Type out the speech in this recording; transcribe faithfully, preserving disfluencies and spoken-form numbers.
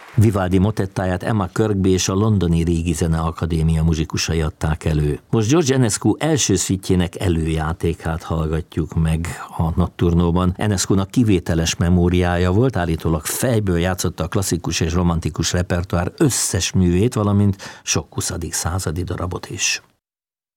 Vivaldi motettáját Emma Kirkby és a Londoni Régi Zeneakadémia muzsikusai adták elő. Most George Enescu első szüttjének előjátékát hallgatjuk meg a Notturnóban. Enescunak kivételes memóriája volt, állítólag fejből játszotta a klasszikus és romantikus repertoár összes művét, valamint sok huszadik századi darabot is.